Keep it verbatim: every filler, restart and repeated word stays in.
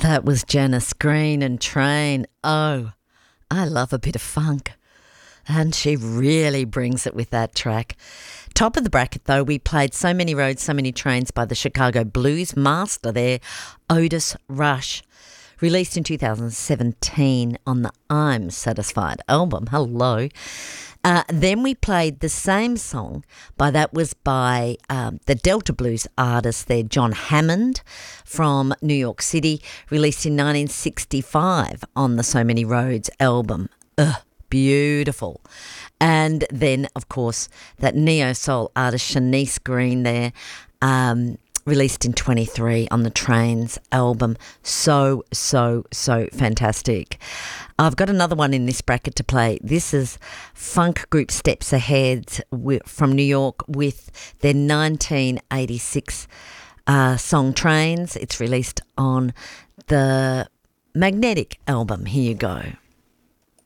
That was Janice Green and Train. Oh, I love a bit of funk. And she really brings it with that track. Top of the bracket, though, we played So Many Roads, So Many Trains by the Chicago Blues master there, Otis Rush. Released in two thousand seventeen on the I'm Satisfied album. Hello. Uh, then we played the same song, but that was by um, the Delta Blues artist there, John Hammond from New York City, released in nineteen sixty-five on the So Many Roads album. Ugh, beautiful. And then, of course, that neo-soul artist Shanice Green there, um, released in twenty-three on the Trains album. So, so, so fantastic. I've got another one in this bracket to play. This is funk group Steps Ahead from New York with their nineteen eighty-six uh, song Trains. It's released on the Magnetic album. Here you go.